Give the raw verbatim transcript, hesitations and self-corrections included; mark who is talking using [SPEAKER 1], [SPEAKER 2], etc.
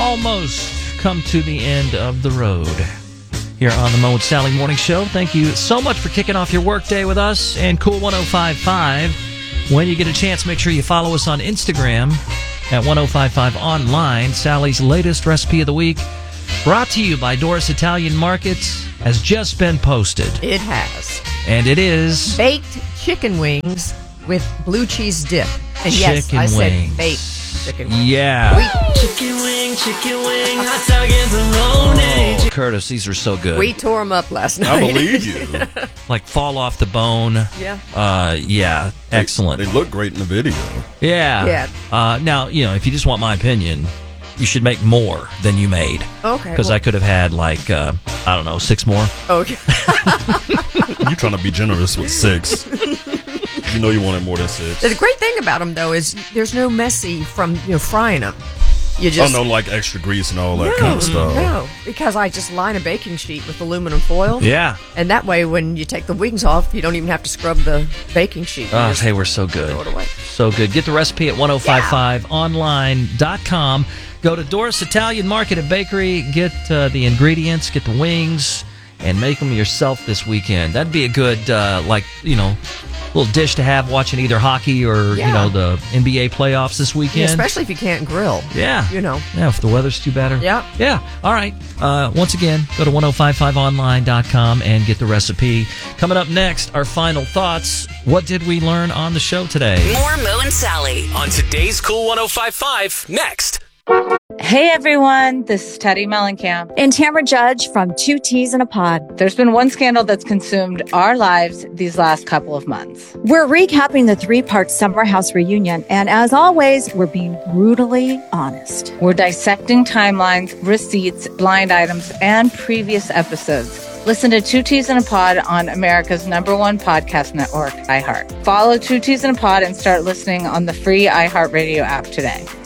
[SPEAKER 1] almost come to the end of the road here on the Mo and Sally Morning Show. Thank you so much for kicking off your workday with us and Cool one oh five point five. When you get a chance, make sure you follow us on Instagram at one oh five point five online. Sally's latest recipe of the week, brought to you by Doris Italian Market, has just been posted.
[SPEAKER 2] It has.
[SPEAKER 1] And it is
[SPEAKER 2] baked chicken wings with blue cheese dip. And
[SPEAKER 1] chicken
[SPEAKER 2] yes, I
[SPEAKER 1] wings.
[SPEAKER 2] said baked chicken wings.
[SPEAKER 1] Yeah.
[SPEAKER 2] We,
[SPEAKER 3] Chicken wing, chicken wing, hot dog and bologna.
[SPEAKER 1] Oh, Curtis, these are so good.
[SPEAKER 2] we tore them up last night.
[SPEAKER 4] I believe you.
[SPEAKER 1] Like fall off the bone.
[SPEAKER 2] Yeah.
[SPEAKER 1] Uh, yeah. Excellent.
[SPEAKER 4] They, they look great in the video.
[SPEAKER 1] Yeah.
[SPEAKER 2] Yeah.
[SPEAKER 1] Uh, now, you know, if you just want my opinion, you should make more than you made.
[SPEAKER 2] Okay.
[SPEAKER 1] Because
[SPEAKER 2] well-
[SPEAKER 1] I could have had, like, uh, I don't know, six more.
[SPEAKER 2] Okay.
[SPEAKER 4] You're trying to be generous with six. You know you wanted more than six.
[SPEAKER 2] The great thing about them, though, is there's no messy from you know frying them. You just
[SPEAKER 4] oh, no, like extra grease and all that
[SPEAKER 2] no,
[SPEAKER 4] kind of stuff.
[SPEAKER 2] No, because I just line a baking sheet with aluminum foil.
[SPEAKER 1] Yeah.
[SPEAKER 2] And that way, when you take the wings off, you don't even have to scrub the baking sheet. You
[SPEAKER 1] Oh,
[SPEAKER 2] just
[SPEAKER 1] hey, we're so good.
[SPEAKER 2] throw it away.
[SPEAKER 1] So good. Get the recipe at ten fifty-five online dot com. Go to Doris Italian Market and Bakery. Get uh, the ingredients, get the wings, and make them yourself this weekend. That'd be a good, uh, like, you know, little dish to have watching either hockey or,
[SPEAKER 2] Yeah.
[SPEAKER 1] you know, the N B A playoffs this
[SPEAKER 2] Yeah,
[SPEAKER 1] weekend.
[SPEAKER 2] especially if you can't grill.
[SPEAKER 1] Yeah.
[SPEAKER 2] You know.
[SPEAKER 1] Yeah, if the weather's too bad.
[SPEAKER 2] Yeah.
[SPEAKER 1] Yeah. All right. Uh, once again, go to ten fifty-five online dot com and get the recipe. Coming up next, our final thoughts. What did we learn on the show today?
[SPEAKER 5] More Mo and Sally.
[SPEAKER 3] On today's Cool one oh five point five, next.
[SPEAKER 6] Hey everyone, this is Teddy Mellencamp.
[SPEAKER 7] And Tamara Judge from Two Teas in a Pod.
[SPEAKER 6] There's been one scandal that's consumed our lives these last couple of months.
[SPEAKER 7] We're recapping the three-part Summer House reunion, and as always, we're being brutally honest.
[SPEAKER 6] We're dissecting timelines, receipts, blind items, and previous episodes. Listen to Two Teas in a Pod on America's number one podcast network, iHeart. Follow Two Teas in a Pod and start listening on the free iHeartRadio app today.